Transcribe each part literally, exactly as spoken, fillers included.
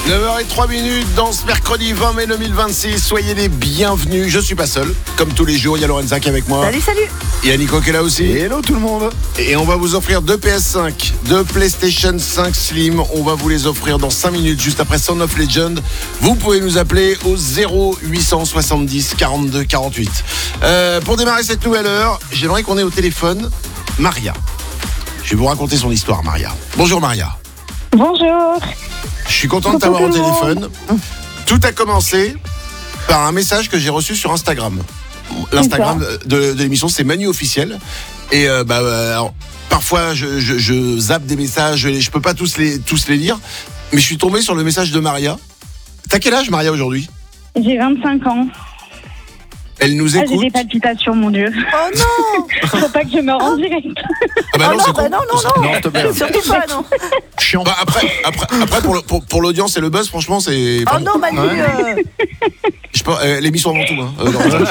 neuf heures zéro trois minutes dans ce mercredi vingt mai deux mille vingt-six. Soyez les bienvenus. Je suis pas seul. Comme tous les jours, il y a Lorenza qui est avec moi. Salut, salut. Il y a Nico qui est là aussi. Hello tout le monde. Et on va vous offrir deux P S cinq, deux PlayStation cinq Slim. On va vous les offrir dans cinq minutes, juste après Son of Legend. Vous pouvez nous appeler au zéro huit cent soixante-dix quarante-deux quarante-huit. Euh, pour démarrer cette nouvelle heure, j'aimerais qu'on ait au téléphone Maria. Je vais vous raconter son histoire, Maria. Bonjour Maria. Bonjour. Je suis content de t'avoir au téléphone. Tout a commencé par un message que j'ai reçu sur Instagram. L'Instagram de, de l'émission, c'est Manu Officiel. Et euh, bah, alors, parfois, je, je, je zappe des messages, je, je peux pas tous les, tous les lire. Mais je suis tombé sur le message de Maria. T'as quel âge, Maria, aujourd'hui ? J'ai vingt-cinq ans. Elle nous Ah, écoute. j'ai des palpitations, mon Dieu. Oh non. Faut pas que je me rende direct. Ah bah Oh non, non, c'est bah con. non, non, non. Non, s'il te plaît. Surtout pas, non. Chiant. Bah, après, après, après pour, le, pour, pour l'audience et le buzz, franchement, c'est. Oh enfin, non, Manu. Ouais. euh, je sais pas, euh, l'émission avant tout. Hein. Euh,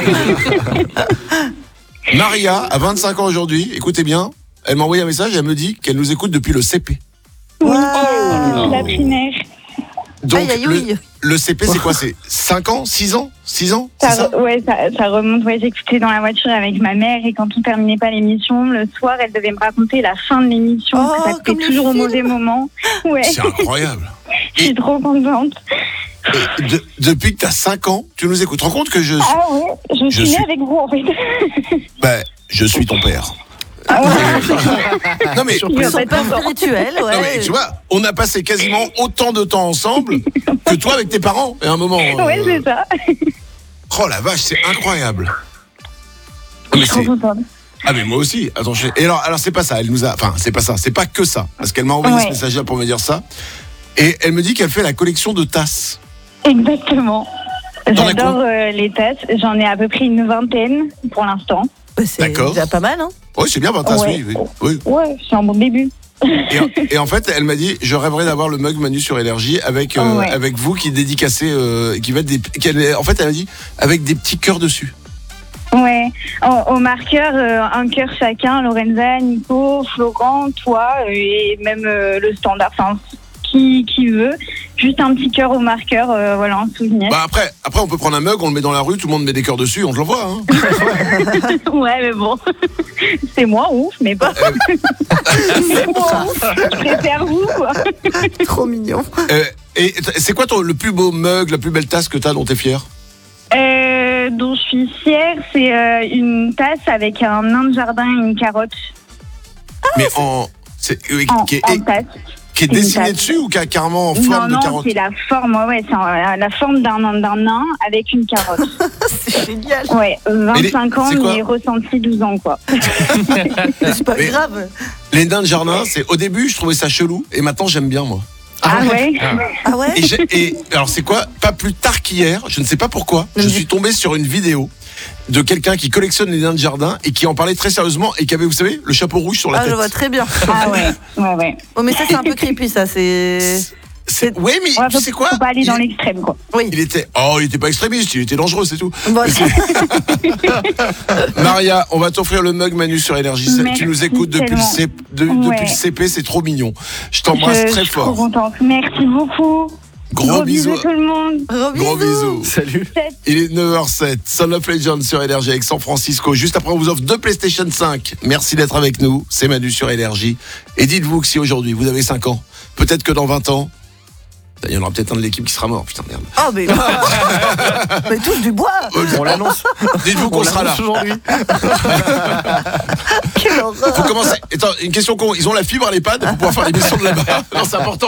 non, Maria, à vingt-cinq ans aujourd'hui, écoutez bien, elle m'a envoyé un message et elle me dit qu'elle nous écoute depuis le C P. Oui, Wow. la primaire. Donc, Aïe, aïe, le, aïe. le C P, c'est quoi ? C'est cinq ans ? six ans ? six ans ? C'est Ça, ça ? re- ouais, ça, ça remonte. Ouais, j'écoutais dans la voiture avec ma mère et quand on terminait pas l'émission, le soir, elle devait me raconter la fin de l'émission. Oh, parce que ça comme coupait les toujours au films. mauvais moment. Ouais, C'est incroyable. je suis trop contente. Et de- depuis que tu as cinq ans, tu nous écoutes. Tu te rends compte que je, Ah ouais, je, Je suis née suis- avec vous en fait. ben, je suis ton père. Ah ouais. Non mais, Il y a Son pas de père temps. spirituel, ouais. non mais tu vois, on a passé quasiment autant de temps ensemble que toi avec tes parents. Et à un moment. euh, Ouais, c'est ça. Oh la vache, c'est incroyable. Je Mais suis trop c'est- contente. Ah mais moi aussi. Attends, je- et alors, alors c'est pas ça. Elle nous a. Enfin, c'est pas ça. C'est pas que ça. Parce qu'elle m'a envoyé Ouais. ce message-là pour me dire ça. Et elle me dit qu'elle fait la collection de tasses. Exactement. T'en as J'adore quoi euh, les tasses. J'en ai à peu près une vingtaine pour l'instant. Bah, c'est D'accord. déjà pas mal, hein. Oui, c'est bien vingt tasses. Ouais. Oui, oui, oui. Ouais, c'est un bon début. Et, en- et en fait, elle m'a dit, je rêverais d'avoir le mug Manu sur Énergie avec euh, Oh ouais. avec vous qui dédicacez, euh, qui va être des, qu'elle- en fait, elle m'a dit avec des petits cœurs dessus. Ouais, au, au marqueur, euh, un cœur chacun, Lorenza, Nico, Florent, toi, euh, et même euh, le standard, enfin, qui, qui veut. Juste un petit cœur au marqueur, euh, voilà, un souvenir. Bah après, après, on peut prendre un mug, on le met dans la rue, tout le monde met des cœurs dessus, on te l'envoie. Hein. Ouais, mais bon, c'est moi, ouf, mais pas. C'est moi, ouf. Je préfère vous, quoi. Trop mignon. Euh, et t- c'est quoi ton, le plus beau mug, la plus belle tasse que t'as dont t'es fier? Euh, dont je suis fière, c'est euh, une tasse avec un nain de jardin et une carotte Mais en, c'est, oui, en, qui est, en tasse. qui est une dessiné tasse. dessus ou qui a carrément en Non, forme de non, carotte? c'est la forme, ouais, ouais, c'est euh, la forme d'un d'un nain avec une carotte. C'est génial. Ouais, vingt-cinq ans, c'est quoi mais ressenti douze ans, quoi. C'est pas Mais- grave. Les nains de jardin, c'est au début, je trouvais ça chelou, et maintenant j'aime bien moi. Ah ouais. Ah ouais. Et, j'ai- et alors c'est quoi? Pas plus tard qu'hier, je ne sais pas pourquoi, je suis tombé sur une vidéo de quelqu'un qui collectionne les nains de jardin et qui en parlait très sérieusement et qui avait, vous savez, le chapeau rouge sur la Ah, je tête. vois très bien. Ah ouais, ouais, ouais. Oh, mais ça, c'est un peu creepy, ça. C'est. C'est- Oui, mais Ouais, tu faut, sais quoi? faut pas aller il, dans l'extrême, quoi. Oui. il était, oh, il était pas extrémiste, il était dangereux, c'est tout. Bon, Maria, on va t'offrir le mug Manu sur Énergie. Ça, Merci tu nous écoutes depuis le, tellement. C- de- Ouais. depuis le C P, c'est trop mignon. Je t'embrasse Je- très je suis trop fort. contente. Merci beaucoup. Gros, bisous. tout le monde. Gros Gros bisous. Salut. Il est neuf heures zéro sept, Son of Legend sur Énergie avec San Francisco. Juste après, on vous offre deux PlayStation cinq. Merci d'être avec nous. C'est Manu sur Énergie. Et dites-vous que si aujourd'hui, vous avez cinq ans, peut-être que dans vingt ans, il y en aura peut-être un de l'équipe qui sera mort. Putain, merde. Oh, mais. mais touche du bois. On l'annonce. Dites-vous On qu'on sera là. l'annonce aujourd'hui. Quelle horreur. Faut commencer. Attends, une question con. Ils ont la fibre à l'EHPAD pour pouvoir faire l'émission de là-bas. Non, c'est important.